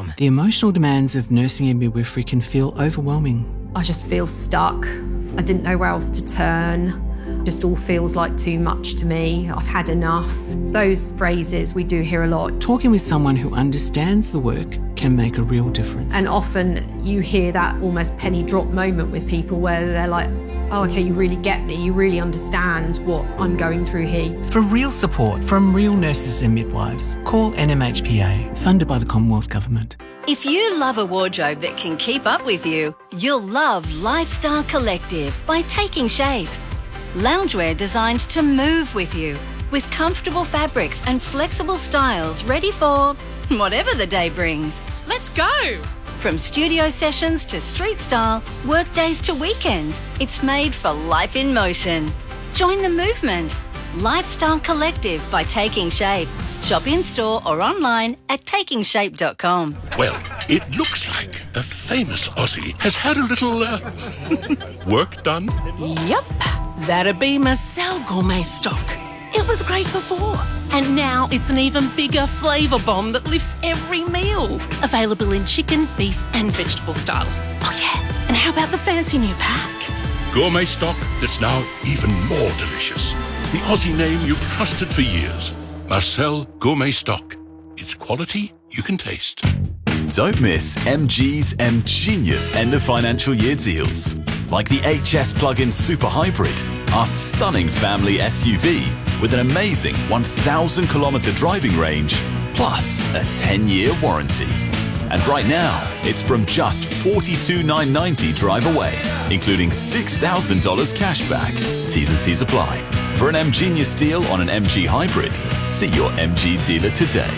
midwifery.com. The emotional demands of nursing and midwifery can feel overwhelming. I just feel stuck. I didn't know where else to turn. Just all feels like too much to me. I've had enough. Those phrases we do hear a lot. Talking with someone who understands the work can make a real difference. And often you hear that almost penny drop moment with people where they're like, oh, okay, you really get me. You really understand what I'm going through here. For real support from real nurses and midwives, call NMHPA, funded by the Commonwealth Government. If you love a wardrobe that can keep up with you, you'll love Lifestyle Collective by Taking Shape. Loungewear designed to move with you, with comfortable fabrics and flexible styles ready for whatever the day brings. Let's go! From studio sessions to street style, work days to weekends, it's made for life in motion. Join the movement. Lifestyle Collective by Taking Shape. Shop in-store or online at takingshape.com. Well, it looks like a famous Aussie has had a little work done. Yep, that'd be Marcel Gourmet Stock. It was great before, and now it's an even bigger flavour bomb that lifts every meal. Available in chicken, beef and vegetable styles. Oh yeah, and how about the fancy new pack? Gourmet stock that's now even more delicious. The Aussie name you've trusted for years. Marcel Gourmet Stock. It's quality you can taste. Don't miss MG's M-Genius end of financial year deals. Like the HS plug-in Super Hybrid, our stunning family SUV with an amazing 1,000 kilometre driving range, plus a 10-year warranty. And right now, it's from just $42,990 drive away, including $6,000 cash back. T's and C's apply. For an M-Genius deal on an MG Hybrid, see your MG dealer today.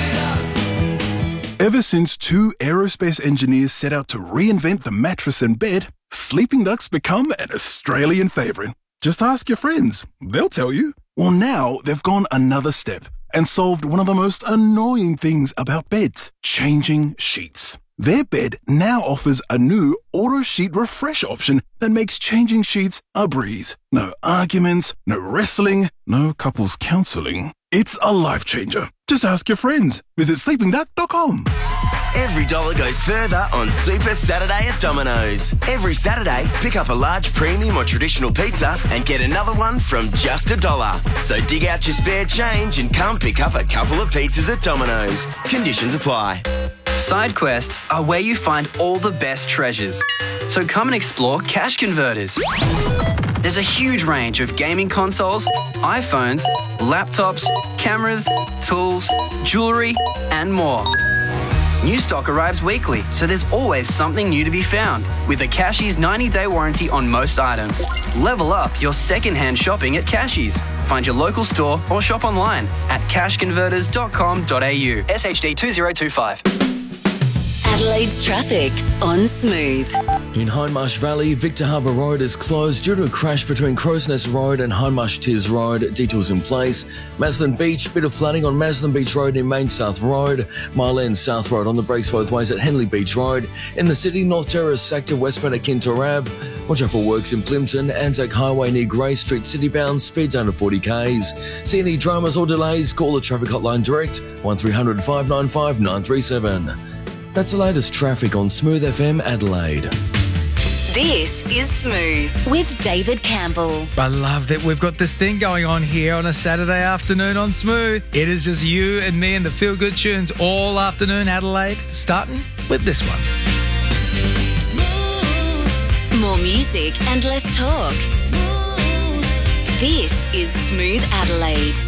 Ever since two aerospace engineers set out to reinvent the mattress and bed, Sleeping Duck's become an Australian favourite. Just ask your friends, they'll tell you. Well, now they've gone another step and solved one of the most annoying things about beds, changing sheets. Their bed now offers a new auto sheet refresh option that makes changing sheets a breeze. No arguments, no wrestling, no couples counselling. It's a life changer. Just ask your friends. Visit sleepingduck.com. Every dollar goes further on Super Saturday at Domino's. Every Saturday, pick up a large premium or traditional pizza and get another one from just $1. So dig out your spare change and come pick up a couple of pizzas at Domino's. Conditions apply. Side quests are where you find all the best treasures. So come and explore Cash Converters. There's a huge range of gaming consoles, iPhones, laptops, cameras, tools, jewellery, and more. New stock arrives weekly, so there's always something new to be found. With a Cashies 90-day warranty on most items. Level up your second-hand shopping at Cashies. Find your local store or shop online at cashconverters.com.au. SHD 2025. Adelaide's traffic on Smooth. In Hindmarsh Valley, Victor Harbour Road is closed due to a crash between Crows Nest Road and Hindmarsh Tiers Road. Detours in place. Maslin Beach, bit of flooding on Maslin Beach Road near Main South Road. Mile End South Road on the brakes both ways at Henley Beach Road. In the city, North Terrace sector westbound at Kintor Ave. Watch out for works in Plimpton. Anzac Highway near Grey Street, citybound, speeds under 40 k's. See any dramas or delays? Call the traffic hotline direct, 1300 595 937. That's the latest traffic on Smooth FM Adelaide. This is Smooth with David Campbell. I love that we've got this thing going on here on a Saturday afternoon on Smooth. It is just you and me and the feel-good tunes all afternoon, Adelaide, starting with this one. More music and less talk. This is Smooth Adelaide.